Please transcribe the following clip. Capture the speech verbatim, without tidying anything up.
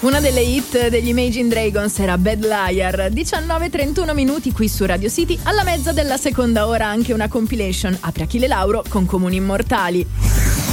Una delle hit degli Imagine Dragons era Bad Liar. Diciannove e trentuno minuti qui su Radio City. Alla mezza della seconda ora anche una compilation Apri Achille Lauro con Comuni Immortali.